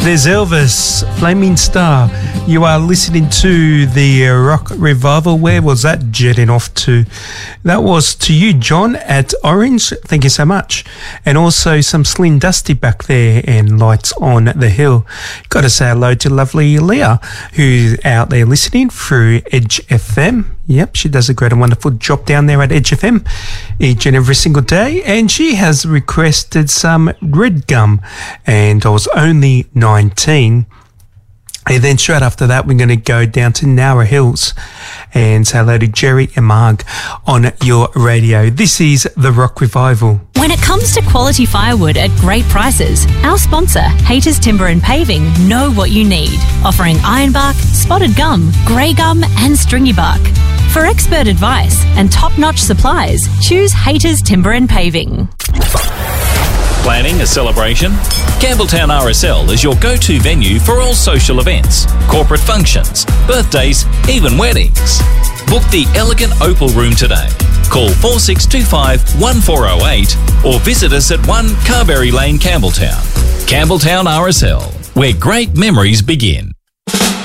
There's Elvis, Flaming Star. You are listening to the Rock Revival. Where was that jetting off to? That was to you, John, at Orange. Thank you so much. And also some Slim Dusty back there and Lights on the Hill. Got to say hello to lovely Leah, who's out there listening through Edge FM. Yep, she does a great and wonderful job down there at Edge FM each and every single day. And she has requested some Red Gum. And I was only 19. And then straight after that, we're going to go down to Nowra Hills and say hello to Jerry and Marg on your radio. This is the Rock Revival. When it comes to quality firewood at great prices, our sponsor, Haters Timber and Paving, know what you need, offering ironbark, spotted gum, grey gum and stringy bark. For expert advice and top-notch supplies, choose Haters Timber and Paving. Planning a celebration? Campbelltown RSL is your go-to venue for all social events, corporate functions, birthdays, even weddings. Book the elegant Opal Room today. Call 4625-1408 or visit us at 1 Carberry Lane, Campbelltown. Campbelltown RSL, where great memories begin.